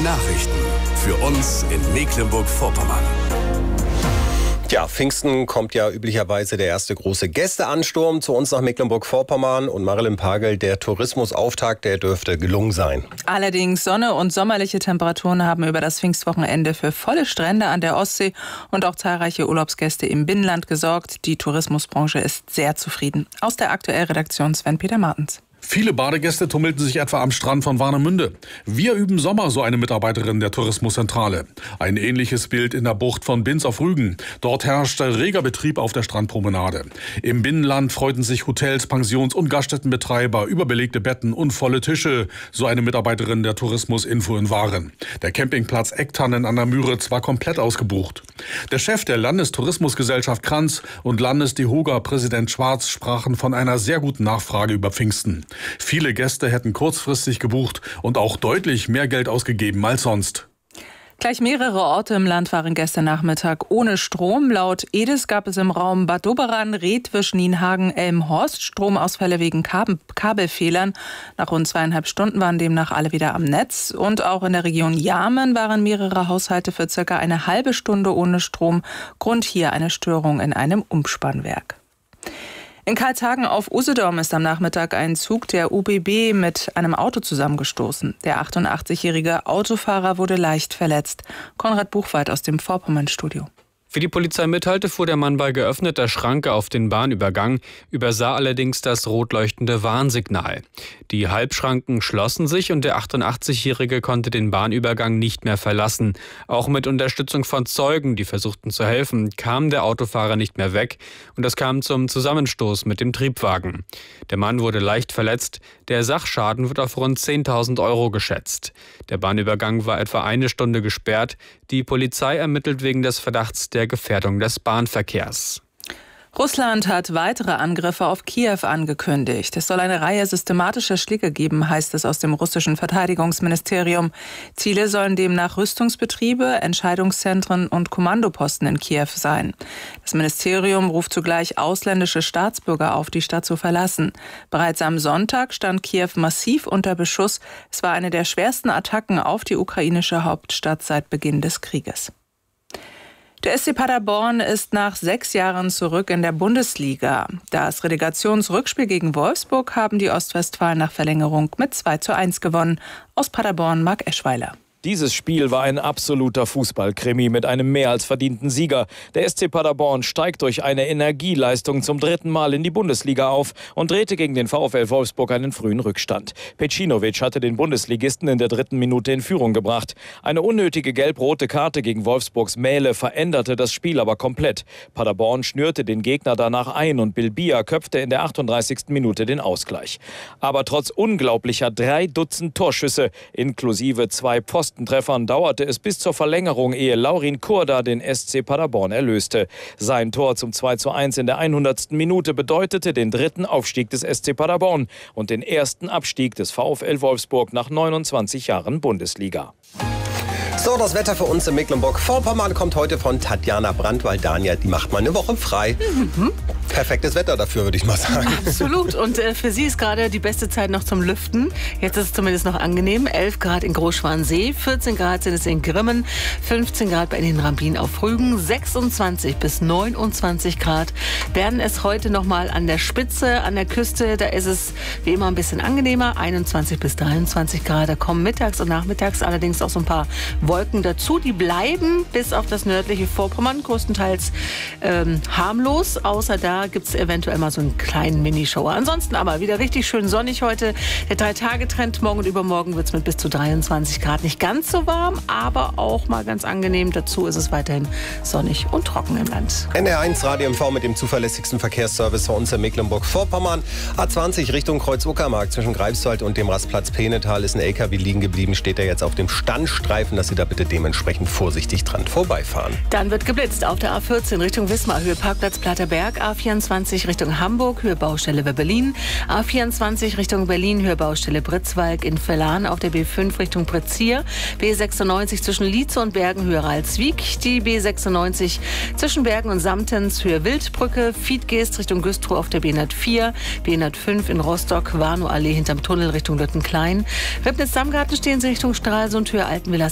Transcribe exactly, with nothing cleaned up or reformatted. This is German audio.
Nachrichten für uns in Mecklenburg-Vorpommern. Ja, Pfingsten kommt ja üblicherweise der erste große Gästeansturm zu uns nach Mecklenburg-Vorpommern. Und Marilyn Pagel, der Tourismusauftakt, der dürfte gelungen sein. Allerdings Sonne und sommerliche Temperaturen haben über das Pfingstwochenende für volle Strände an der Ostsee und auch zahlreiche Urlaubsgäste im Binnenland gesorgt. Die Tourismusbranche ist sehr zufrieden. Aus der Aktuell-Redaktion Sven-Peter Martens. Viele Badegäste tummelten sich etwa am Strand von Warnemünde. Wir üben Sommer, so eine Mitarbeiterin der Tourismuszentrale. Ein ähnliches Bild in der Bucht von Binz auf Rügen. Dort herrscht reger Betrieb auf der Strandpromenade. Im Binnenland freuten sich Hotels, Pensions- und Gaststättenbetreiber, überbelegte Betten und volle Tische, so eine Mitarbeiterin der Tourismusinfo in Waren. Der Campingplatz Ecktannen an der Müritz war komplett ausgebucht. Der Chef der Landestourismusgesellschaft Kranz und Landesdehoga-Präsident Schwarz sprachen von einer sehr guten Nachfrage über Pfingsten. Viele Gäste hätten kurzfristig gebucht und auch deutlich mehr Geld ausgegeben als sonst. Gleich mehrere Orte im Land waren gestern Nachmittag ohne Strom. Laut E D I S gab es im Raum Bad Doberan, Redwisch, Nienhagen, Elmhorst Stromausfälle wegen Kabel- Kabelfehlern. Nach rund zweieinhalb Stunden waren demnach alle wieder am Netz. Und auch in der Region Jarmen waren mehrere Haushalte für circa eine halbe Stunde ohne Strom. Grund hier eine Störung in einem Umspannwerk. In Karlshagen auf Usedom ist am Nachmittag ein Zug der U B B mit einem Auto zusammengestoßen. Der achtundachtzig-jährige Autofahrer wurde leicht verletzt. Konrad Buchwald aus dem Vorpommern-Studio. Wie die Polizei mitteilte, fuhr der Mann bei geöffneter Schranke auf den Bahnübergang, übersah allerdings das rot leuchtende Warnsignal. Die Halbschranken schlossen sich und der achtundachtzig-jährige konnte den Bahnübergang nicht mehr verlassen. Auch mit Unterstützung von Zeugen, die versuchten zu helfen, kam der Autofahrer nicht mehr weg und es kam zum Zusammenstoß mit dem Triebwagen. Der Mann wurde leicht verletzt, der Sachschaden wird auf rund zehntausend Euro geschätzt. Der Bahnübergang war etwa eine Stunde gesperrt. Die Polizei ermittelt wegen des Verdachts der Gefährdung des Bahnverkehrs. Russland hat weitere Angriffe auf Kiew angekündigt. Es soll eine Reihe systematischer Schläge geben, heißt es aus dem russischen Verteidigungsministerium. Ziele sollen demnach Rüstungsbetriebe, Entscheidungszentren und Kommandoposten in Kiew sein. Das Ministerium ruft zugleich ausländische Staatsbürger auf, die Stadt zu verlassen. Bereits am Sonntag stand Kiew massiv unter Beschuss. Es war eine der schwersten Attacken auf die ukrainische Hauptstadt seit Beginn des Krieges. Der S C Paderborn ist nach sechs Jahren zurück in der Bundesliga. Das Relegationsrückspiel gegen Wolfsburg haben die Ostwestfalen nach Verlängerung mit zwei zu eins gewonnen. Aus Paderborn Marc Eschweiler. Dieses Spiel war ein absoluter Fußballkrimi mit einem mehr als verdienten Sieger. Der S C Paderborn steigt durch eine Energieleistung zum dritten Mal in die Bundesliga auf und drehte gegen den VfL Wolfsburg einen frühen Rückstand. Pecinovic hatte den Bundesligisten in der dritten Minute in Führung gebracht. Eine unnötige gelb-rote Karte gegen Wolfsburgs Mähle veränderte das Spiel aber komplett. Paderborn schnürte den Gegner danach ein und Bilbia köpfte in der achtunddreißigsten Minute den Ausgleich. Aber trotz unglaublicher drei Dutzend Torschüsse inklusive zwei Pfosten Treffern dauerte es bis zur Verlängerung, ehe Laurin Kurda den S C Paderborn erlöste. Sein Tor zum zwei zu eins in der hundertsten Minute bedeutete den dritten Aufstieg des S C Paderborn und den ersten Abstieg des VfL Wolfsburg nach neunundzwanzig Jahren Bundesliga. So, das Wetter für uns in Mecklenburg-Vorpommern kommt heute von Tatjana Brandwald-Daniel. Die macht mal eine Woche frei. Mhm. Perfektes Wetter dafür, würde ich mal sagen. Absolut. Und äh, für sie ist gerade die beste Zeit noch zum Lüften. Jetzt ist es zumindest noch angenehm. elf Grad in Großschwansee, vierzehn Grad sind es in Grimmen, fünfzehn Grad bei den Rambin auf Rügen, sechsundzwanzig bis neunundzwanzig Grad werden es heute noch mal an der Spitze, an der Küste. Da ist es wie immer ein bisschen angenehmer, einundzwanzig bis dreiundzwanzig Grad. Da kommen mittags und nachmittags allerdings auch so ein paar Wolken dazu. Die bleiben bis auf das nördliche Vorpommern größtenteils ähm, harmlos, außer da gibt es eventuell mal so einen kleinen Minischauer. Ansonsten aber wieder richtig schön sonnig heute. Der Drei-Tage-Trend, morgen und übermorgen wird es mit bis zu dreiundzwanzig Grad nicht ganz so warm, aber auch mal ganz angenehm. Dazu ist es weiterhin sonnig und trocken im Land. N R eins Radio M V mit dem zuverlässigsten Verkehrsservice für uns in Mecklenburg-Vorpommern. A zwanzig Richtung Kreuz-Uckermark zwischen Greifswald und dem Rastplatz Peenetal ist ein L K W liegen geblieben. Steht er jetzt auf dem Standstreifen, dass Sie da bitte dementsprechend vorsichtig dran vorbeifahren. Dann wird geblitzt auf der A vierzehn Richtung Wismar, Höhe Parkplatz Platterberg, A vierundzwanzig Richtung Hamburg, Höhe Baustelle bei Berlin, A vierundzwanzig Richtung Berlin, Höhe Baustelle Britzwalk in Verlan, auf der B fünf Richtung Pretzier, B sechsundneunzig zwischen Lietze und Bergen, Höhe Ralswiek, die B sechsundneunzig zwischen Bergen und Samtens, Höhe Wildbrücke, Fiedgeest Richtung Güstrow auf der B hundertvier, B hundertfünf in Rostock, Warnow-Allee hinterm Tunnel Richtung Lüttenklein, Ribnitz-Damgarten stehen Sie Richtung Stralsund, Höhe Altenvilla